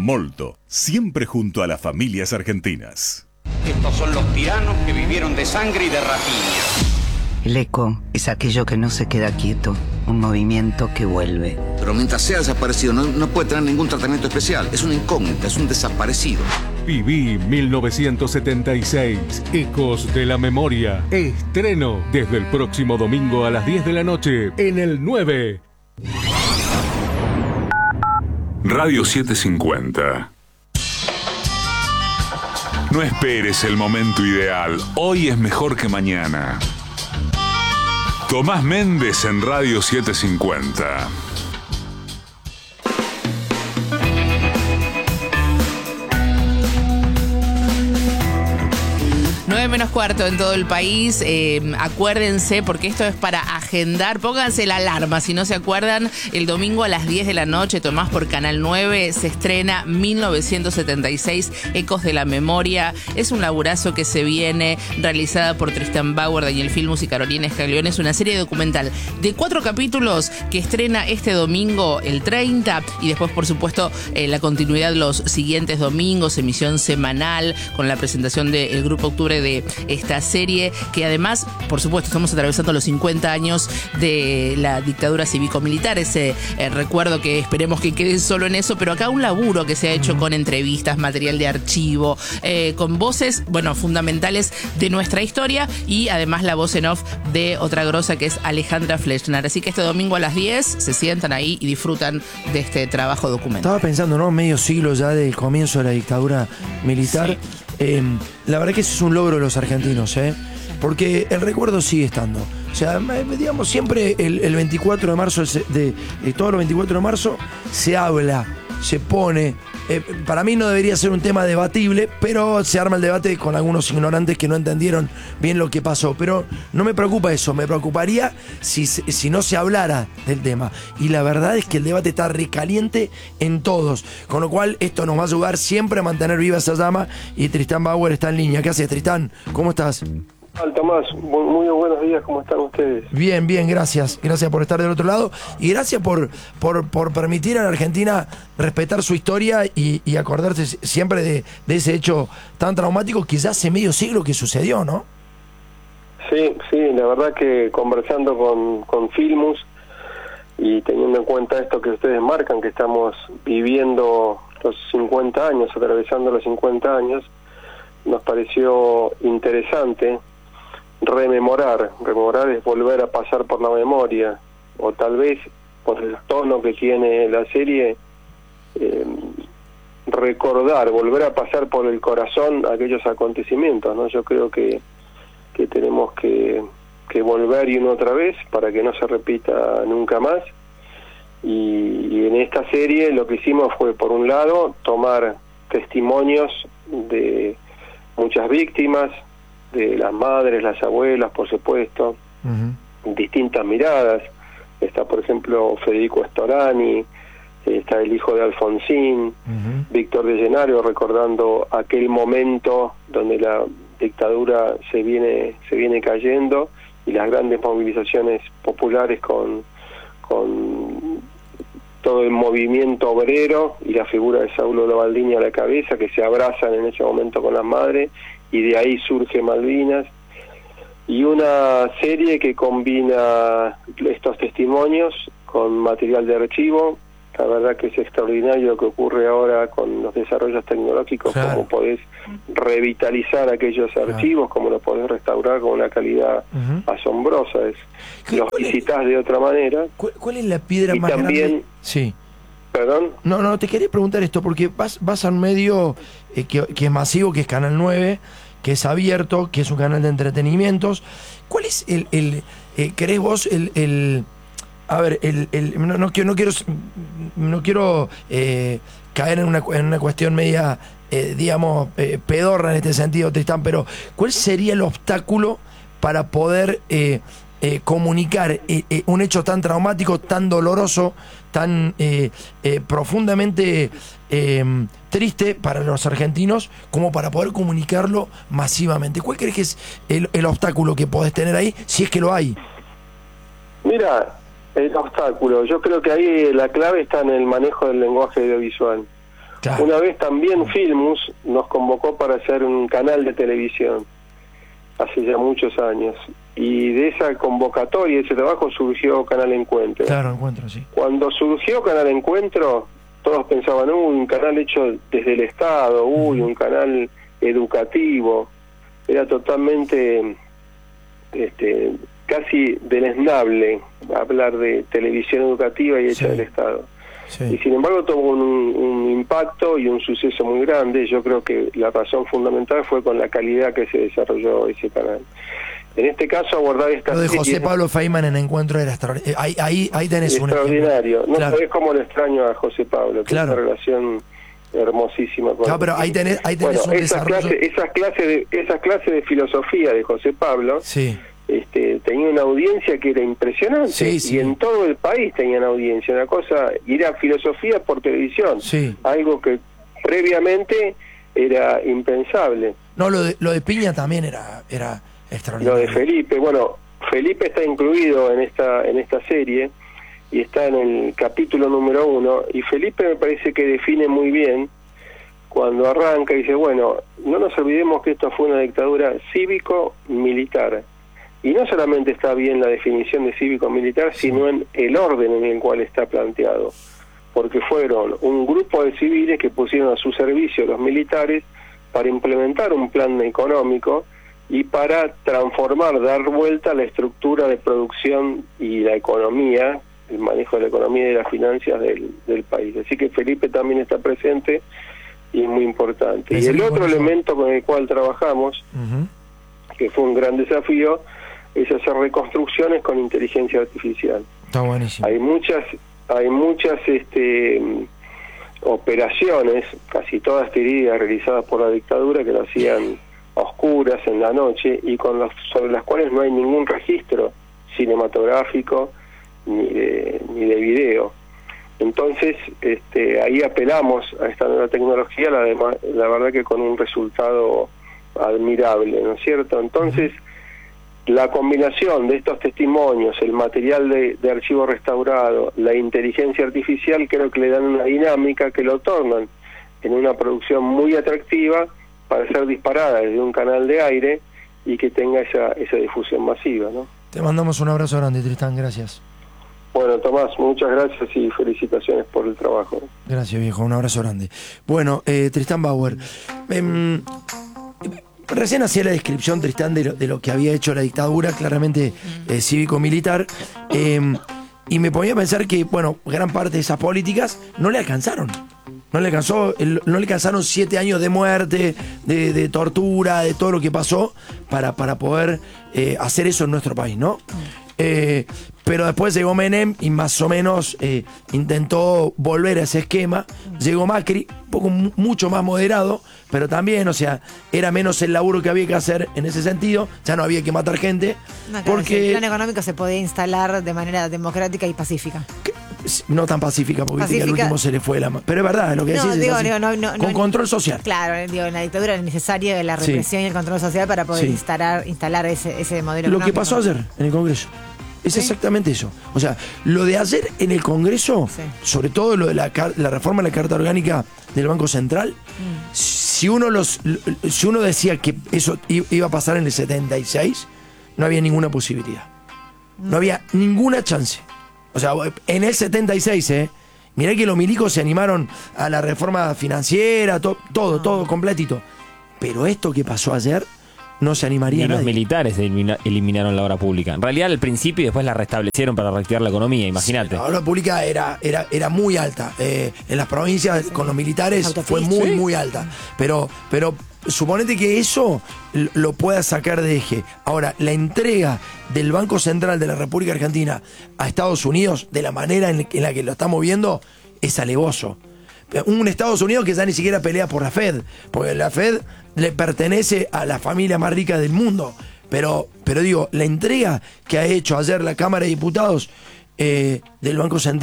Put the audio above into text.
Molto, siempre junto a las familias argentinas. Estos son los tiranos que vivieron de sangre y de rapiña. El eco es aquello que no se queda quieto, un movimiento que vuelve. Pero mientras sea desaparecido no puede tener ningún tratamiento especial. Es una incógnita, es un desaparecido. Viví 1976, Ecos de la Memoria. Estreno desde el próximo domingo a las 10 de la noche en el 9. Radio 750. No esperes el momento ideal. Hoy es mejor que mañana. Tomás Méndez en Radio 750. 9:15 en todo el país. Acuérdense, porque esto es para agendar. Pónganse la alarma si no se acuerdan. El domingo a las 10 de la noche, Tomás, por Canal 9, se estrena 1976, Ecos de la Memoria. Es un laburazo que se viene, realizada por Tristan Bauer, Daniel Filmus y Carolina Escaglione. Es una serie documental de 4 capítulos que estrena este domingo el 30, y después, por supuesto, la continuidad los siguientes domingos, emisión semanal con la presentación del Grupo Octubre de esta serie, que además, por supuesto, estamos atravesando los 50 años de la dictadura cívico-militar, ese recuerdo que esperemos que quede solo en eso, pero acá un laburo que se ha hecho con entrevistas, material de archivo, con voces, bueno, fundamentales de nuestra historia, y además la voz en off de otra grosa que es Alejandra Flechner. Así que este domingo a las 10 se sientan ahí y disfrutan de este trabajo documental. Estaba pensando, ¿no? Medio siglo ya del comienzo de la dictadura militar. Sí. La verdad que ese es un logro de los argentinos, porque el recuerdo sigue estando. O sea, digamos, siempre el 24 de marzo, todos los 24 de marzo, se habla, se pone. Para mí no debería ser un tema debatible, pero se arma el debate con algunos ignorantes que no entendieron bien lo que pasó. Pero no me preocupa eso, me preocuparía si no se hablara del tema. Y la verdad es que el debate está recaliente en todos, con lo cual esto nos va a ayudar siempre a mantener viva esa llama, y Tristan Bauer está en línea. ¿Qué haces, Tristan? ¿Cómo estás? Tomás, muy buenos días, ¿cómo están ustedes? Bien, gracias por estar del otro lado, y gracias por permitir a la Argentina respetar su historia y acordarse siempre de ese hecho tan traumático que ya hace medio siglo que sucedió, ¿no? Sí, la verdad que conversando con Filmus y teniendo en cuenta esto que ustedes marcan, que estamos viviendo los 50 años, atravesando los 50 años, nos pareció interesante rememorar es volver a pasar por la memoria, o tal vez por el tono que tiene la serie, recordar, volver a pasar por el corazón aquellos acontecimientos, ¿no? Yo creo que tenemos que volver y una otra vez para que no se repita nunca más, y en esta serie lo que hicimos fue, por un lado, tomar testimonios de muchas víctimas, de las madres, las abuelas, por supuesto, distintas miradas. Está, por ejemplo, Federico Storani, está el hijo de Alfonsín, Víctor de Llenario, recordando aquel momento donde la dictadura se viene cayendo, y las grandes movilizaciones populares con todo el movimiento obrero y la figura de Saulo Lobaldini a la cabeza, que se abrazan en ese momento con las madres, y de ahí surge Malvinas. Y una serie que combina estos testimonios con material de archivo. La verdad que es extraordinario lo que ocurre ahora con los desarrollos tecnológicos, claro. Cómo podés revitalizar aquellos archivos, cómo los podés restaurar con una calidad asombrosa. Los visitas de otra manera. ¿Cuál es la piedra y más también, grande? Sí. ¿Perdón? No, te quería preguntar esto, porque vas a un medio que es masivo, que es Canal 9, que es abierto, que es un canal de entretenimientos. ¿Cuál es querés vos no quiero caer en una cuestión media, digamos, pedorra en este sentido, Tristán, pero ¿cuál sería el obstáculo para poder comunicar un hecho tan traumático, tan doloroso, tan profundamente triste para los argentinos, como para poder comunicarlo masivamente? ¿Cuál crees que es el obstáculo que podés tener ahí, si es que lo hay? Mira, el obstáculo, yo creo que ahí la clave está en el manejo del lenguaje audiovisual, Claro. Una vez también Filmus nos convocó para hacer un canal de televisión, hace ya muchos años, y de esa convocatoria, de ese trabajo, surgió Canal Encuentro. Claro, Encuentro, sí. Cuando surgió Canal Encuentro, todos pensaban, un canal hecho desde el Estado, un canal educativo. Era totalmente casi deleznable hablar de televisión educativa y hecha del Estado. Sí. Y sin embargo tuvo un impacto y un suceso muy grande. Yo creo que la razón fundamental fue con la calidad que se desarrolló ese canal. En este caso, abordar esta lo de José Pablo Feynman en Encuentro era extraordinario. Ahí tenés un extraordinario. No claro. sabés cómo lo extraño a José Pablo, que claro. es una relación hermosísima con claro, pero ahí tenés un desarrollo. Esas clases de filosofía de José Pablo, sí. Tenía una audiencia que era impresionante, sí, sí. Y en todo el país tenían audiencia, una cosa, y era filosofía por televisión, sí. Algo que previamente era impensable. No, lo de Piña también era extraordinario. Lo de Felipe, bueno, Felipe está incluido en esta serie y está en el capítulo número 1, y Felipe me parece que define muy bien cuando arranca y dice, bueno, no nos olvidemos que esto fue una dictadura cívico-militar. Y no solamente está bien la definición de cívico-militar, sino en el orden en el cual está planteado. Porque fueron un grupo de civiles que pusieron a su servicio los militares para implementar un plan económico y para transformar, dar vuelta a la estructura de producción y la economía, el manejo de la economía y de las finanzas del país. Así que Felipe también está presente y es muy importante. Y el otro elemento con el cual trabajamos, que fue un gran desafío, es hacer reconstrucciones con inteligencia artificial. Está buenísimo. Hay muchas operaciones, casi todas teorías realizadas por la dictadura, que lo hacían a oscuras en la noche y sobre las cuales no hay ningún registro cinematográfico ni de video. Entonces ahí apelamos a esta nueva tecnología, la verdad que con un resultado admirable, ¿no es cierto? Entonces la combinación de estos testimonios, el material de archivo restaurado, la inteligencia artificial, creo que le dan una dinámica que lo tornan en una producción muy atractiva para ser disparada desde un canal de aire y que tenga esa difusión masiva, ¿no? Te mandamos un abrazo grande, Tristán, gracias. Bueno, Tomás, muchas gracias y felicitaciones por el trabajo. Gracias, viejo, un abrazo grande. Bueno, Tristán Bauer, recién hacía la descripción, Tristán, de lo que había hecho la dictadura, claramente cívico-militar, y me ponía a pensar que, bueno, gran parte de esas políticas no le alcanzaron. No le alcanzaron 7 años de muerte, de tortura, de todo lo que pasó para poder hacer eso en nuestro país, ¿no? Pero después llegó Menem y más o menos intentó volver a ese esquema. Llegó Macri, mucho más moderado, pero también, o sea, era menos el laburo que había que hacer en ese sentido. Ya no había que matar gente. No, claro, porque el plan económico se podía instalar de manera democrática y pacífica. No tan pacífica, porque al último se le fue la mano. Pero es verdad, lo que decís con control social. Claro, en la dictadura es necesaria la represión y el control social para poder instalar ese modelo lo económico. que pasó ayer en el Congreso. Es exactamente eso. O sea, lo de ayer en el Congreso, sobre todo lo de la reforma de la Carta Orgánica del Banco Central, si uno decía que eso iba a pasar en el 76, no había ninguna posibilidad. No había ninguna chance. O sea, en el 76, mirá que los milicos se animaron a la reforma financiera, todo completito. Pero esto que pasó ayer, no se animaría nadie. Los militares eliminaron la obra pública. En realidad al principio y después la restablecieron para reactivar la economía, imagínate. Sí, la obra pública era muy alta. En las provincias con los militares fue muy alta. Pero suponete que eso lo pueda sacar de eje. Ahora, la entrega del Banco Central de la República Argentina a Estados Unidos, de la manera en la que lo estamos viendo, es alevoso. Un Estados Unidos que ya ni siquiera pelea por la Fed, porque la Fed le pertenece a la familia más rica del mundo. Pero digo, la entrega que ha hecho ayer la Cámara de Diputados del Banco Central